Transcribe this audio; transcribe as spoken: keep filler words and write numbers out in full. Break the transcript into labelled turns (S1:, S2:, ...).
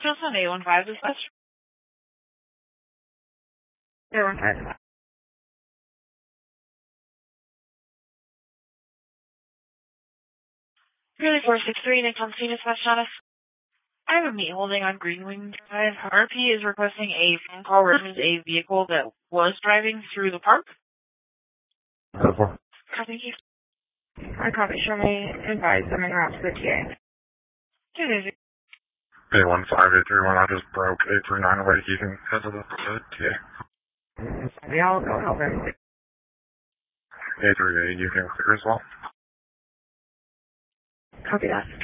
S1: Just on eight one five dispatch.
S2: eight one five.
S1: Really four six three, Nick Thompson, dispatch status. I have a meat holding on Greenwing Drive. R P is requesting a phone call versus a vehicle that was driving through the park.
S3: Four.
S1: Thank you.
S2: I copy. Show me advice. I'm in route to the T A.
S1: It is.
S3: eight one five, eight three one, I just broke eight three nine away. You can head to the uh, T A.
S2: Yeah, I'll go help him.
S3: eight three eight, you can clear as well.
S2: Copy that.